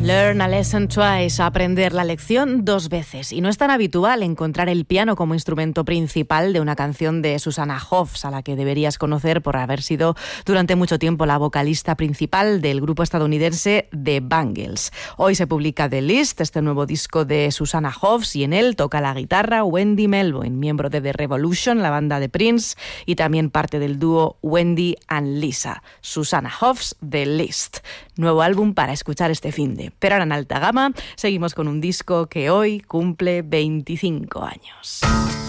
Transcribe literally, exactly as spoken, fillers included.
Learn a lesson twice, aprender la lección dos veces. Y no es tan habitual encontrar el piano como instrumento principal de una canción de Susanna Hoffs, a la que deberías conocer por haber sido durante mucho tiempo la vocalista principal del grupo estadounidense The Bangles. Hoy se publica The List, este nuevo disco de Susanna Hoffs, y en él toca la guitarra Wendy Melvoin, miembro de The Revolution, la banda de Prince, y también parte del dúo Wendy and Lisa. Susanna Hoffs, The List. Nuevo álbum para escuchar este finde. Pero ahora en alta gama seguimos con un disco que hoy cumple veinticinco años.